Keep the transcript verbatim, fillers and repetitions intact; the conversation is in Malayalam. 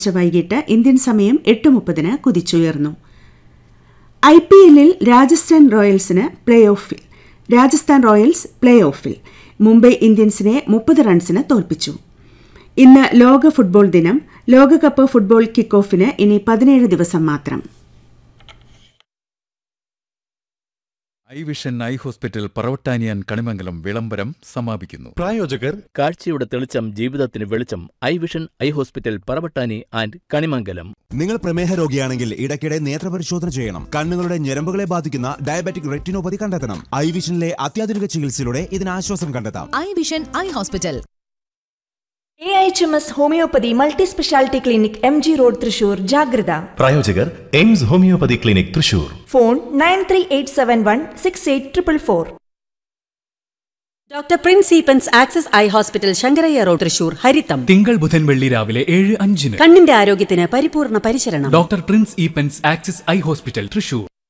വൈകിട്ട് ഇന്ത്യൻ സമയം എട്ട് മുപ്പതിന് കുതിച്ചുയർന്നു. ഐ പി എല്ലിൽ രാജസ്ഥാൻ റോയൽസിന് പ്ലേ ഓഫിൽ രാജസ്ഥാൻ റോയൽസ് പ്ലേ ഓഫിൽ മുംബൈ ഇന്ത്യൻസിനെ മുപ്പത് റൺസിന് തോൽപ്പിച്ചു. ഇന്ന് ലോക ഫുട്ബോൾ ദിനം. ലോകകപ്പ് ഫുട്ബോൾ കിക്ക് ഓഫിന് ഇനി പതിനേഴ് ദിവസം മാത്രം. I vision eye hospital പറവട്ടാനിയാൻ Kanimangalam വിളംബരം സമാപിക്കുന്നു. പ്രായോജകർ കാഴ്ചയുടെ തെളിച്ചം ജീവിതത്തിന് വെളിച്ചം. I vision eye hospital Paravattani and Kanimangalam. നിങ്ങൾ പ്രമേഹ രോഗിയാണെങ്കിൽ ഇടയ്ക്കിടെ നേത്രപരിശോധന ചെയ്യണം. കണ്ണുകളുടെ ഞരമ്പുകളെ ബാധിക്കുന്ന ഡയബറ്റിക് റെറ്റിനോപ്പതി കണ്ടെത്തണം. ഐ വിഷനിലെ അത്യാധുനിക ചികിത്സയിലൂടെ ഇതിന് ആശ്വാസം കണ്ടെത്താം. I vision eye hospital. A H M S homeopathy multi speciality clinic M G road Thrissur. ജാഗ്രത. പ്രായോജകർ AIIMS homeopathy clinic Thrissur. Phone nine three eight seven one six eight triple four. Doctor Prince Eappen's access eye hospital Sankaraiah road Thrissur. ഹരിതം തിങ്കൾ ബുധൻ വെള്ളി രാവിലെ ഏഴ് അഞ്ചിന്. കണ്ണിന്റെ ആരോഗ്യത്തിന് പരിപൂർണ പരിചരണം. Doctor Prince Eappen's access eye hospital Thrissur.